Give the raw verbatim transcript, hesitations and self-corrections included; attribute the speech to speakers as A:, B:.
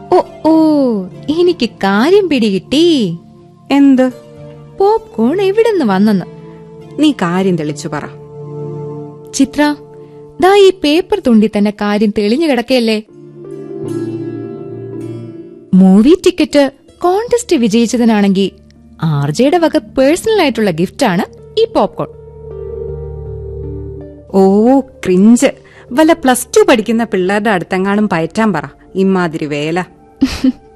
A: ഓ ഓ എനിക്ക് കാര്യം പിടികിട്ടി.
B: എന്ത്?
A: പോപ്കോൺ എവിടെന്ന് വന്നെന്ന്.
B: നീ കാര്യം തെളിച്ചു പറ.
A: ചിത്ര, ദാ ഈ പേപ്പർ തുണ്ടി തന്നെ കാര്യം തെളിഞ്ഞു കിടക്കയല്ലേ. മൂവി ടിക്കറ്റ് കോൺടെസ്റ്റ് വിജയിച്ചതിനാണെങ്കിൽ ആർജയുടെ വക പേഴ്സണൽ ആയിട്ടുള്ള ഗിഫ്റ്റാണ് ഈ പോപ്കോൺ.
B: ഓ ക്രിഞ്ച്. വല്ല പ്ലസ് ടു പഠിക്കുന്ന പിള്ളേരുടെ അടുത്തെങ്ങാനും പയറ്റാൻ പറ ഇമാതിരി വേല.